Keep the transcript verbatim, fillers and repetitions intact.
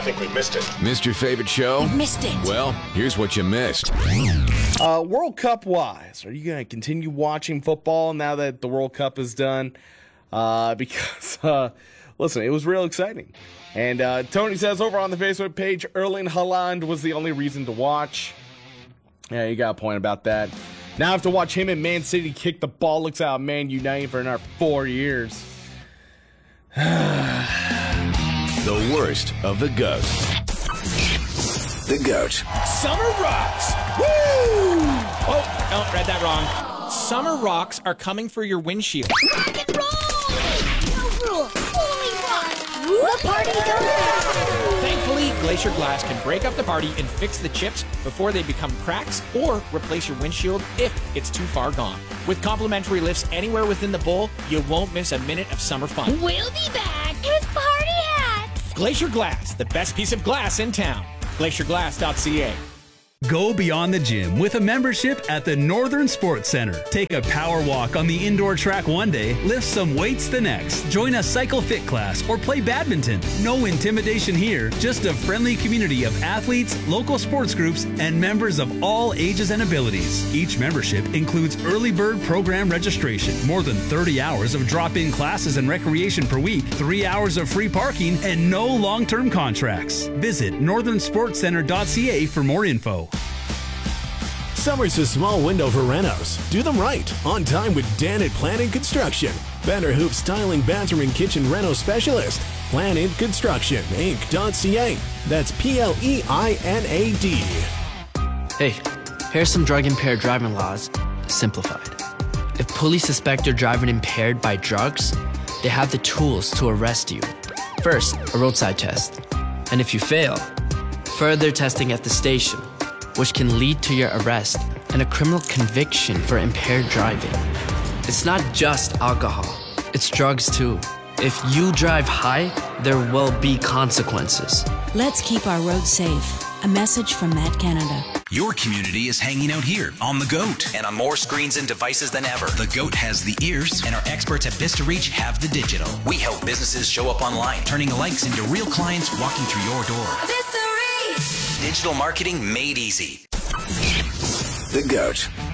think we missed it. Missed your favorite show? You missed it. Well, here's what you missed. Uh, World Cup-wise, are you going to continue watching football now that the World Cup is done? Uh, because, uh, listen, it was real exciting. And uh, Tony says over on the Facebook page, Erling Haaland was the only reason to watch. Yeah, you got a point about that. Now I have to watch him and Man City kick the bollocks out of Man United for another four years. The worst of the GOAT. The GOAT. Summer rocks. Woo! Oh, no, read that wrong. Summer rocks are coming for your windshield. Rock and roll! No rules, only rock. The party goes. Thankfully, Glacier Glass can break up the party and fix the chips before they become cracks or replace your windshield if it's too far gone. With complimentary lifts anywhere within the bowl, you won't miss a minute of summer fun. We'll be back with party hats. Glacier Glass, the best piece of glass in town. glacier glass dot c a. Go beyond the gym with a membership at the Northern Sports Center. Take a power walk on the indoor track one day, lift some weights the next. Join a cycle fit class or play badminton. No intimidation here, just a friendly community of athletes, local sports groups, and members of all ages and abilities. Each membership includes early bird program registration, more than thirty hours of drop-in classes and recreation per week, three hours of free parking, and no long-term contracts. Visit northern sports center dot c a for more info. Summer's a small window for renos. Do them right, on time with Danet Planning Construction. Banner Hoop Styling Bathroom and Kitchen Reno Specialist. Planet Construction Inc dot c a. That's P L E I N A D. Hey, here's some drug-impaired driving laws, simplified. If police suspect you're driving impaired by drugs, they have the tools to arrest you. First, a roadside test. And if you fail, further testing at the station, which can lead to your arrest and a criminal conviction for impaired driving. It's not just alcohol, it's drugs too. If you drive high, there will be consequences. Let's keep our roads safe. A message from Matt Canada. Your community is hanging out here on The GOAT and on more screens and devices than ever. The GOAT has the ears, and our experts at Vista Reach have the digital. We help businesses show up online, turning likes into real clients walking through your door. Vista Reach. Digital marketing made easy. The GOAT.